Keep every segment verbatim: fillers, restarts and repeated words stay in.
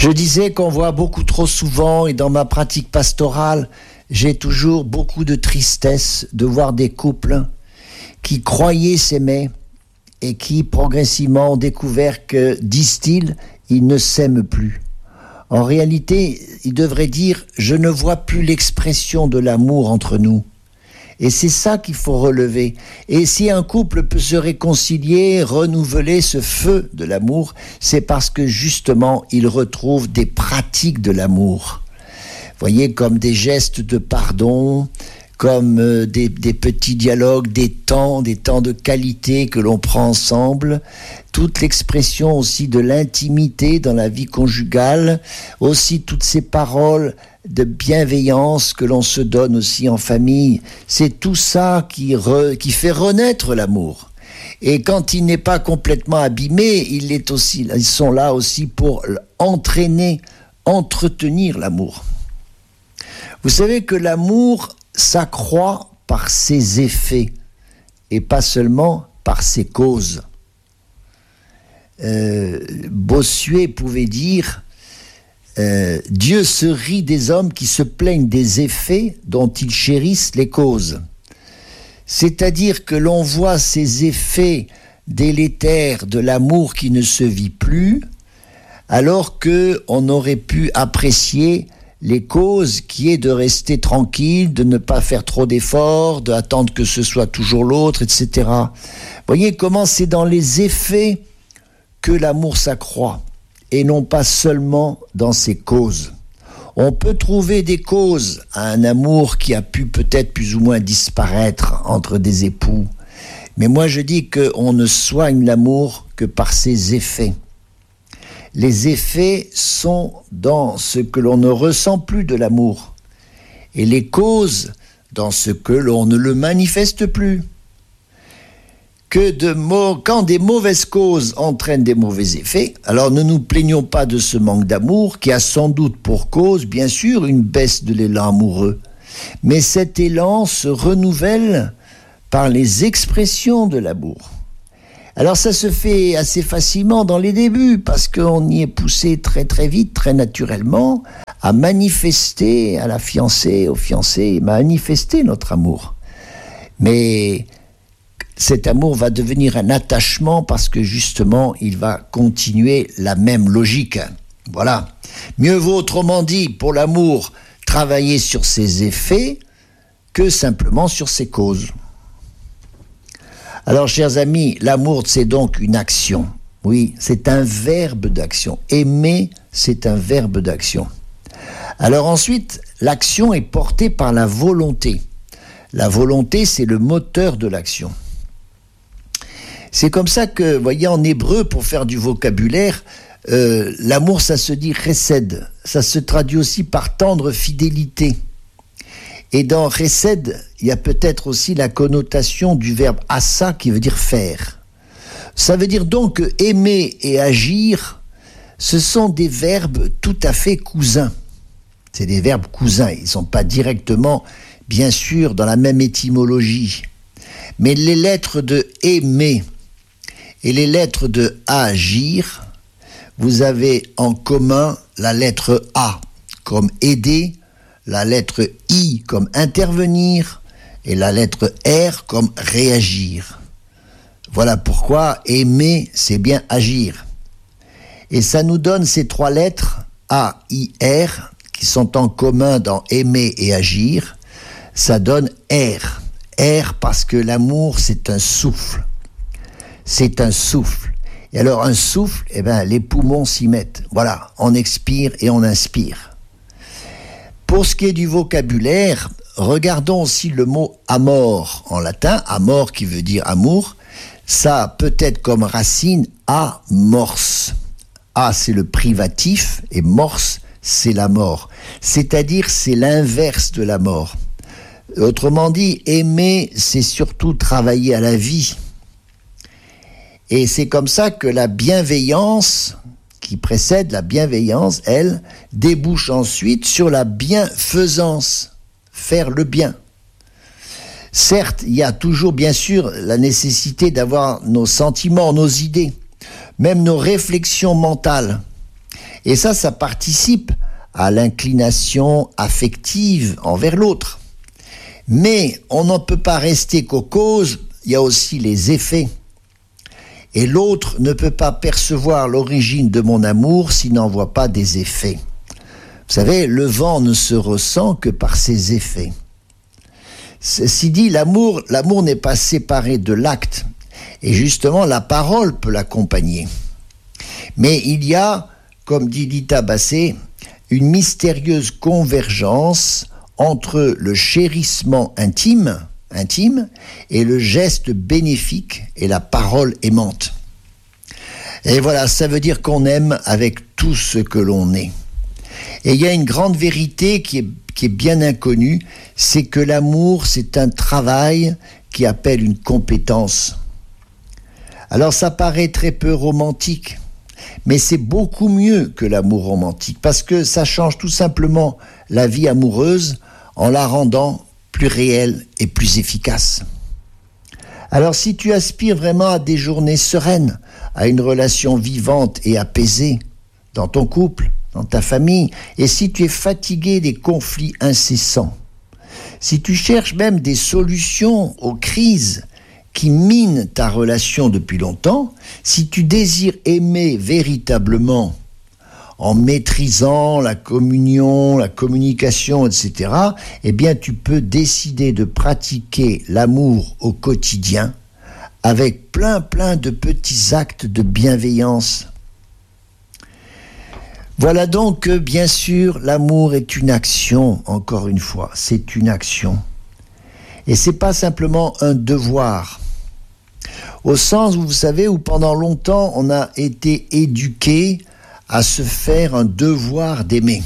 Je disais qu'on voit beaucoup trop souvent, et dans ma pratique pastorale, j'ai toujours beaucoup de tristesse de voir des couples qui croyaient s'aimer et qui progressivement ont découvert que, disent-ils, ils ne s'aiment plus. En réalité, ils devraient dire « je ne vois plus l'expression de l'amour entre nous ». Et c'est ça qu'il faut relever. Et si un couple peut se réconcilier, renouveler ce feu de l'amour, c'est parce que justement, il retrouve des pratiques de l'amour. Vous voyez, comme des gestes de pardon, comme euh, des, des petits dialogues, des temps, des temps de qualité que l'on prend ensemble, toute l'expression aussi de l'intimité dans la vie conjugale, aussi toutes ces paroles de bienveillance que l'on se donne aussi en famille, c'est tout ça qui, re, qui fait renaître l'amour. Et quand il n'est pas complètement abîmé, il est aussi, ils sont là aussi pour entraîner, entretenir l'amour. Vous savez que l'amour s'accroît par ses effets et pas seulement par ses causes. Euh, Bossuet pouvait dire Euh, Dieu se rit des hommes qui se plaignent des effets dont ils chérissent les causes. C'est-à-dire que l'on voit ces effets délétères de l'amour qui ne se vit plus, alors qu'on aurait pu apprécier les causes qui est de rester tranquille, de ne pas faire trop d'efforts, d'attendre que ce soit toujours l'autre, et cetera. Voyez comment c'est dans les effets que l'amour s'accroît, et non pas seulement dans ses causes. On peut trouver des causes à un amour qui a pu peut-être plus ou moins disparaître entre des époux. Mais moi je dis qu'on ne soigne l'amour que par ses effets. Les effets sont dans ce que l'on ne ressent plus de l'amour. Et les causes dans ce que l'on ne le manifeste plus. Que de mo- quand des mauvaises causes entraînent des mauvais effets, alors ne nous plaignons pas de ce manque d'amour qui a sans doute pour cause, bien sûr, une baisse de l'élan amoureux. Mais cet élan se renouvelle par les expressions de l'amour. Alors ça se fait assez facilement dans les débuts, parce qu'on y est poussé très très vite, très naturellement, à manifester à la fiancée, au fiancé, manifester notre amour. Mais cet amour va devenir un attachement parce que justement, il va continuer la même logique. Voilà. Mieux vaut, autrement dit, pour l'amour, travailler sur ses effets que simplement sur ses causes. Alors, chers amis, l'amour, c'est donc une action. Oui, c'est un verbe d'action. Aimer, c'est un verbe d'action. Alors ensuite, l'action est portée par la volonté. La volonté, c'est le moteur de l'action. C'est comme ça que, vous voyez, en hébreu, pour faire du vocabulaire, euh, l'amour, ça se dit chesed. Ça se traduit aussi par tendre fidélité. Et dans chesed, il y a peut-être aussi la connotation du verbe asa qui veut dire faire. Ça veut dire donc que aimer et agir, ce sont des verbes tout à fait cousins. C'est des verbes cousins. Ils ne sont pas directement, bien sûr, dans la même étymologie. Mais les lettres de aimer et les lettres de agir, vous avez en commun la lettre A comme aider, la lettre I comme intervenir et la lettre R comme réagir. Voilà pourquoi aimer, c'est bien agir. Et ça nous donne ces trois lettres A, I, R qui sont en commun dans aimer et agir. Ça donne R. R parce que l'amour, c'est un souffle. C'est un souffle. Et alors, un souffle, eh ben, les poumons s'y mettent. Voilà, on expire et on inspire. Pour ce qui est du vocabulaire, regardons aussi le mot amor en latin. Amor qui veut dire amour. Ça a peut-être comme racine amorce. A, c'est le privatif et morse, c'est la mort. C'est-à-dire, c'est l'inverse de la mort. Autrement dit, aimer, c'est surtout travailler à la vie. Et c'est comme ça que la bienveillance, qui précède la bienveillance, elle, débouche ensuite sur la bienfaisance, faire le bien. Certes, il y a toujours, bien sûr, la nécessité d'avoir nos sentiments, nos idées, même nos réflexions mentales. Et ça, ça participe à l'inclination affective envers l'autre. Mais on n'en peut pas rester qu'aux causes, il y a aussi les effets. Et l'autre ne peut pas percevoir l'origine de mon amour s'il n'en voit pas des effets. Vous savez, le vent ne se ressent que par ses effets. Ceci dit, l'amour, l'amour n'est pas séparé de l'acte. Et justement, la parole peut l'accompagner. Mais il y a, comme dit Lita Bassé, une mystérieuse convergence entre le chérissement intime, intime et le geste bénéfique et la parole aimante. Et voilà, ça veut dire qu'on aime avec tout ce que l'on est. Et il y a une grande vérité qui est, qui est bien inconnue, c'est que l'amour, c'est un travail qui appelle une compétence. Alors ça paraît très peu romantique, mais c'est beaucoup mieux que l'amour romantique, parce que ça change tout simplement la vie amoureuse en la rendant plus réelle et plus efficace. Alors si tu aspires vraiment à des journées sereines, à une relation vivante et apaisée dans ton couple, dans ta famille, et si tu es fatigué des conflits incessants, si tu cherches même des solutions aux crises qui minent ta relation depuis longtemps, si tu désires aimer véritablement en maîtrisant la communion, la communication, et cetera, eh bien tu peux décider de pratiquer l'amour au quotidien avec plein plein de petits actes de bienveillance. Voilà donc que, bien sûr, l'amour est une action, encore une fois, c'est une action. Et c'est pas simplement un devoir. Au sens, vous savez, où pendant longtemps, on a été éduqué à se faire un devoir d'aimer.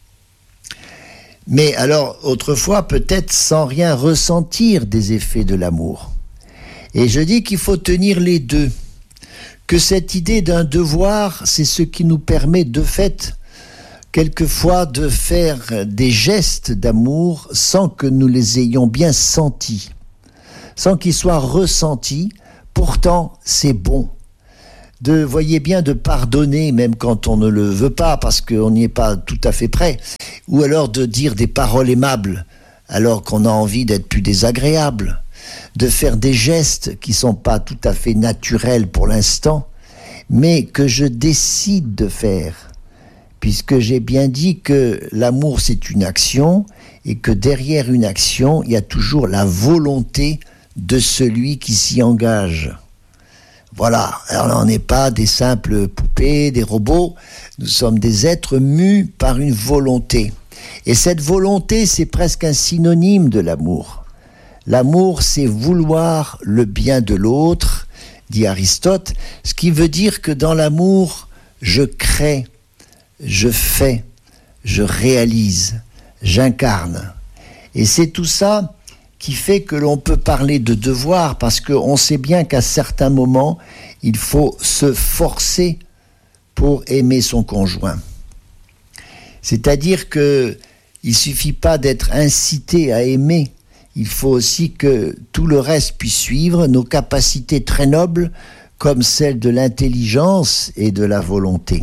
Mais alors, autrefois, peut-être sans rien ressentir des effets de l'amour. Et je dis qu'il faut tenir les deux. Que cette idée d'un devoir, c'est ce qui nous permet de fait, quelquefois, de faire des gestes d'amour sans que nous les ayons bien sentis, sans qu'ils soient ressentis. Pourtant, c'est bon. De, voyez bien, de pardonner, même quand on ne le veut pas, parce qu'on n'y est pas tout à fait prêt, ou alors de dire des paroles aimables, alors qu'on a envie d'être plus désagréable, de faire des gestes qui ne sont pas tout à fait naturels pour l'instant, mais que je décide de faire, puisque j'ai bien dit que l'amour c'est une action, et que derrière une action, il y a toujours la volonté de celui qui s'y engage. Voilà, alors on n'est pas des simples poupées, des robots, nous sommes des êtres mus par une volonté. Et cette volonté, c'est presque un synonyme de l'amour. L'amour, c'est vouloir le bien de l'autre, dit Aristote, ce qui veut dire que dans l'amour, je crée, je fais, je réalise, j'incarne. Et c'est tout ça qui fait que l'on peut parler de devoir, parce qu'on sait bien qu'à certains moments, il faut se forcer pour aimer son conjoint. C'est-à-dire qu'il ne suffit pas d'être incité à aimer, il faut aussi que tout le reste puisse suivre, nos capacités très nobles, comme celles de l'intelligence et de la volonté.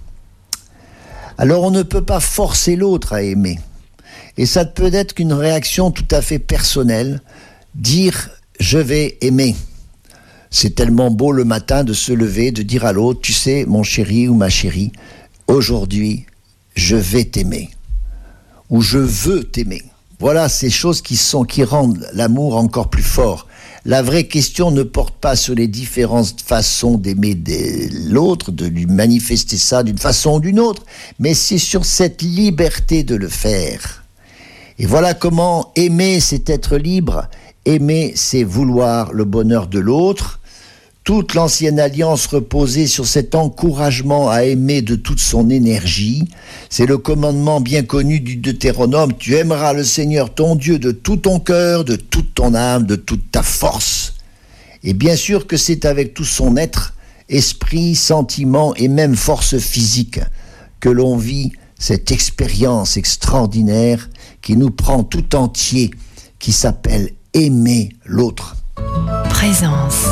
Alors on ne peut pas forcer l'autre à aimer. Et ça peut être qu'une réaction tout à fait personnelle, dire « je vais aimer ». C'est tellement beau le matin de se lever, de dire à l'autre « tu sais, mon chéri ou ma chérie, aujourd'hui, je vais t'aimer » ou « je veux t'aimer ». Voilà ces choses qui sont, qui rendent l'amour encore plus fort. La vraie question ne porte pas sur les différentes façons d'aimer l'autre, de lui manifester ça d'une façon ou d'une autre, mais c'est sur cette liberté de le faire. Et voilà comment aimer, c'est être libre. Aimer, c'est vouloir le bonheur de l'autre. Toute l'ancienne alliance reposait sur cet encouragement à aimer de toute son énergie. C'est le commandement bien connu du Deutéronome. Tu aimeras le Seigneur ton Dieu de tout ton cœur, de toute ton âme, de toute ta force. Et bien sûr que c'est avec tout son être, esprit, sentiment et même force physique que l'on vit cette expérience extraordinaire qui nous prend tout entier, qui s'appelle aimer l'autre. Présence.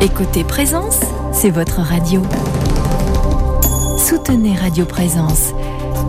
Écoutez Présence, c'est votre radio. Soutenez Radio Présence.